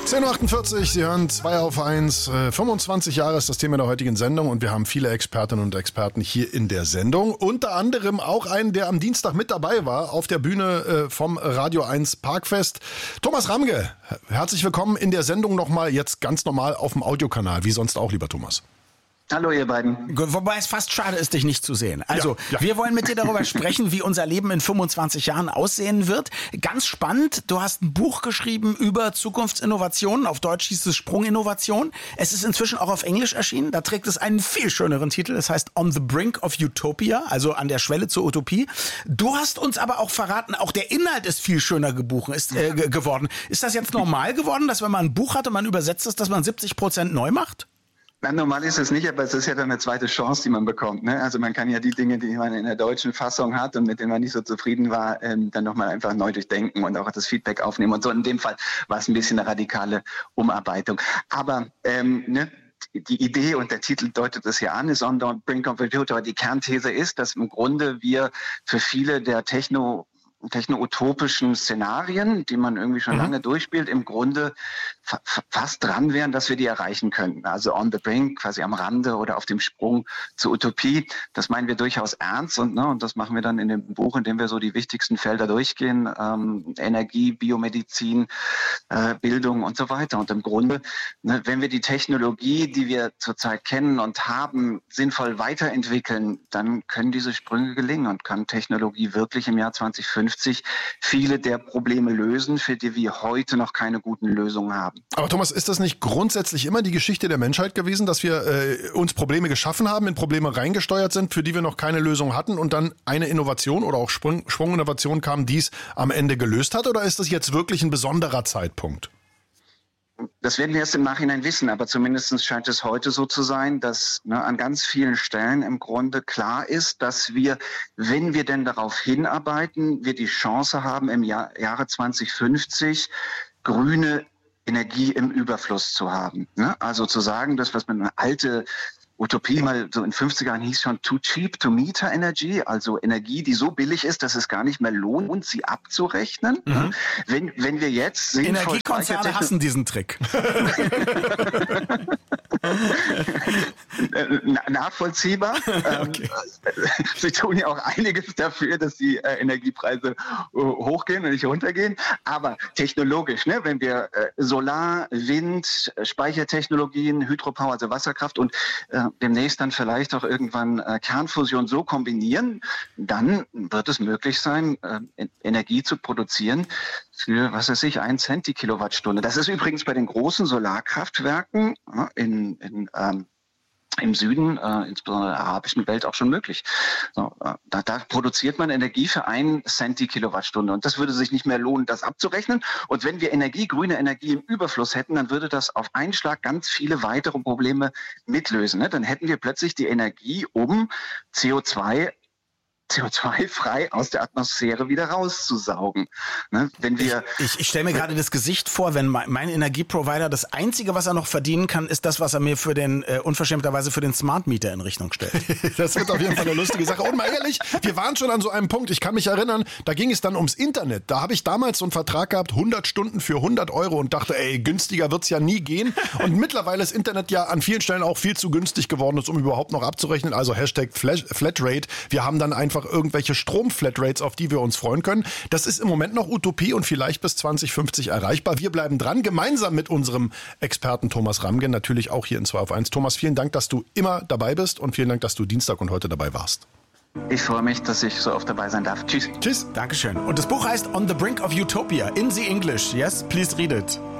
10.48 Uhr, Sie hören 2 auf 1. 25 Jahre ist das Thema der heutigen Sendung und wir haben viele Expertinnen und Experten hier in der Sendung. Unter anderem auch einen, der am Dienstag mit dabei war auf der Bühne vom Radio 1 Parkfest. Thomas Ramge, herzlich willkommen in der Sendung nochmal jetzt ganz normal auf dem Audiokanal, wie sonst auch, lieber Thomas. Hallo ihr beiden. Wobei es fast schade ist, dich nicht zu sehen. Also, wir wollen mit dir darüber sprechen, wie unser Leben in 25 Jahren aussehen wird. Ganz spannend, du hast ein Buch geschrieben über Zukunftsinnovationen. Auf Deutsch hieß es Sprunginnovation. Es ist inzwischen auch auf Englisch erschienen. Da trägt es einen viel schöneren Titel. Es heißt On the Brink of Utopia, also an der Schwelle zur Utopie. Du hast uns aber auch verraten, auch der Inhalt ist viel schöner geworden. Ist das jetzt normal geworden, dass wenn man ein Buch hat und man übersetzt es, dass man 70% neu macht? Na, normal ist es nicht, aber es ist ja dann eine zweite Chance, die man bekommt. Ne? Also man kann ja die Dinge, die man in der deutschen Fassung hat und mit denen man nicht so zufrieden war, dann nochmal einfach neu durchdenken und auch das Feedback aufnehmen. Und so in dem Fall war es ein bisschen eine radikale Umarbeitung. Aber die Idee und der Titel deutet es ja an, ist On the Brink of Utopia. Die Kernthese ist, dass im Grunde wir für viele der techno-utopischen Szenarien, die man irgendwie schon lange durchspielt, im Grunde fast dran wären, dass wir die erreichen könnten. Also on the brink, quasi am Rande oder auf dem Sprung zur Utopie. Das meinen wir durchaus ernst und das machen wir dann in dem Buch, in dem wir so die wichtigsten Felder durchgehen. Energie, Biomedizin, Bildung und so weiter. Und im Grunde, wenn wir die Technologie, die wir zurzeit kennen und haben, sinnvoll weiterentwickeln, dann können diese Sprünge gelingen und kann Technologie wirklich im Jahr 2050 viele der Probleme lösen, für die wir heute noch keine guten Lösungen haben. Aber Thomas, ist das nicht grundsätzlich immer die Geschichte der Menschheit gewesen, dass wir uns Probleme geschaffen haben, in Probleme reingesteuert sind, für die wir noch keine Lösung hatten und dann eine Innovation oder auch Schwunginnovation kam, die es am Ende gelöst hat? Oder ist das jetzt wirklich ein besonderer Zeitpunkt? Das werden wir erst im Nachhinein wissen, aber zumindest scheint es heute so zu sein, dass an ganz vielen Stellen im Grunde klar ist, dass wir, wenn wir denn darauf hinarbeiten, wir die Chance haben, im Jahre 2050 grüne Energie im Überfluss zu haben. Also zu sagen, das, was man eine alte Utopie mal so in 50er Jahren hieß schon too cheap to meter energy, also Energie, die so billig ist, dass es gar nicht mehr lohnt, sie abzurechnen. Wenn wir jetzt Energiekonzerne hassen diesen Trick. Nachvollziehbar. Okay. Sie tun ja auch einiges dafür, dass die Energiepreise hochgehen und nicht runtergehen. Aber technologisch, wenn wir Solar, Wind, Speichertechnologien, Hydropower, also Wasserkraft und demnächst dann vielleicht auch irgendwann Kernfusion so kombinieren, dann wird es möglich sein, Energie zu produzieren für, 1 Cent die Kilowattstunde. Das ist übrigens bei den großen Solarkraftwerken im Süden, insbesondere der arabischen Welt, auch schon möglich. So, da produziert man Energie für 1 Cent die Kilowattstunde. Und das würde sich nicht mehr lohnen, das abzurechnen. Und wenn wir grüne Energie im Überfluss hätten, dann würde das auf einen Schlag ganz viele weitere Probleme mitlösen. Dann hätten wir plötzlich die Energie, um CO2-frei aus der Atmosphäre wieder rauszusaugen. Wenn wir ich stelle mir gerade das Gesicht vor, wenn mein Energieprovider das Einzige, was er noch verdienen kann, ist das, was er mir für den unverschämterweise für den Smart Meter in Rechnung stellt. Das wird auf jeden Fall eine lustige Sache. Und mal ehrlich, wir waren schon an so einem Punkt, ich kann mich erinnern, da ging es dann ums Internet. Da habe ich damals so einen Vertrag gehabt, 100 Stunden für 100 Euro und dachte, günstiger wird's ja nie gehen. Und mittlerweile ist Internet ja an vielen Stellen auch viel zu günstig geworden, um überhaupt noch abzurechnen. Also Hashtag Flatrate. Wir haben dann einfach irgendwelche Stromflatrates, auf die wir uns freuen können. Das ist im Moment noch Utopie und vielleicht bis 2050 erreichbar. Wir bleiben dran, gemeinsam mit unserem Experten Thomas Ramge, natürlich auch hier in 2 auf 1. Thomas, vielen Dank, dass du immer dabei bist und vielen Dank, dass du Dienstag und heute dabei warst. Ich freue mich, dass ich so oft dabei sein darf. Tschüss. Tschüss. Dankeschön. Und das Buch heißt On the Brink of Utopia in the English. Yes, please read it.